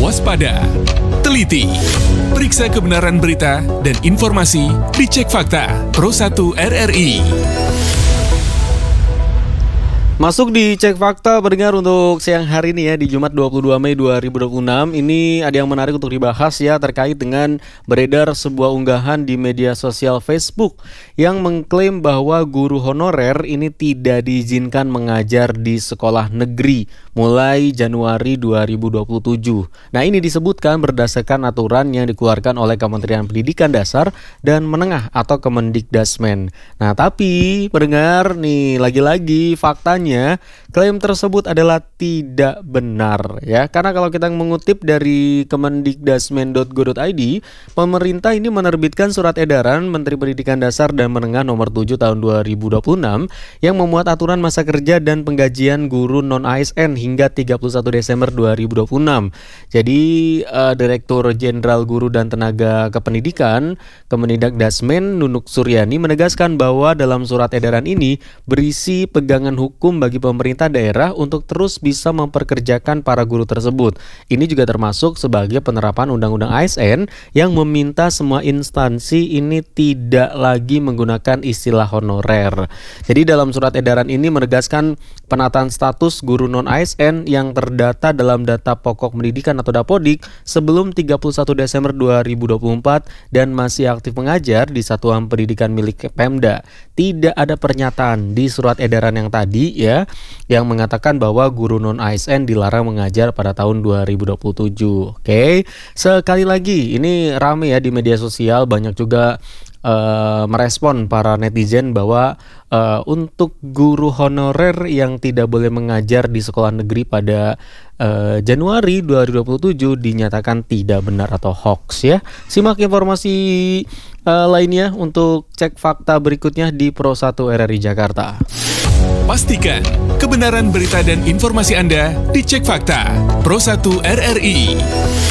waspada, teliti, periksa kebenaran berita dan informasi di Cek Fakta Pro 1 RRI. Masuk di Cek Fakta pendengar untuk siang hari ini ya, di Jumat 22 Mei 2026. Ini ada yang menarik untuk dibahas ya, terkait dengan beredar sebuah unggahan di media sosial Facebook yang mengklaim bahwa guru honorer ini tidak diizinkan mengajar di sekolah negeri mulai Januari 2027. Nah, ini disebutkan berdasarkan aturan yang dikeluarkan oleh Kementerian Pendidikan Dasar dan Menengah atau Kemendikdasmen. Nah, tapi pendengar nih, lagi-lagi faktanya klaim tersebut adalah tidak benar ya, karena kalau kita mengutip dari kemendikdasmen.go.id, pemerintah ini menerbitkan surat edaran Menteri Pendidikan Dasar dan Menengah nomor 7 tahun 2026 yang memuat aturan masa kerja dan penggajian guru non-ASN hingga 31 Desember 2026. Jadi Direktur Jenderal Guru dan Tenaga Kependidikan Kemendikdasmen Nunuk Suryani menegaskan bahwa dalam surat edaran ini berisi pegangan hukum bagi pemerintah daerah untuk terus bisa memperkerjakan para guru tersebut. Ini juga termasuk sebagai penerapan Undang-Undang ASN yang meminta semua instansi ini tidak lagi menggunakan istilah honorer. Jadi dalam surat edaran ini menegaskan penataan status guru non-ASN yang terdata dalam data pokok pendidikan atau Dapodik sebelum 31 Desember 2024 dan masih aktif mengajar di satuan pendidikan milik Pemda. Tidak ada pernyataan di surat edaran yang tadi ya, yang mengatakan bahwa guru non-ASN dilarang mengajar pada tahun 2027. Oke, sekali lagi ini rame ya di media sosial, banyak juga merespon para netizen bahwa untuk guru honorer yang tidak boleh mengajar di sekolah negeri pada Januari 2027 dinyatakan tidak benar atau hoax ya. Simak informasi lainnya untuk Cek Fakta berikutnya di Pro 1 RRI Jakarta. Pastikan kebenaran berita dan informasi Anda di Cek Fakta Pro 1 RRI.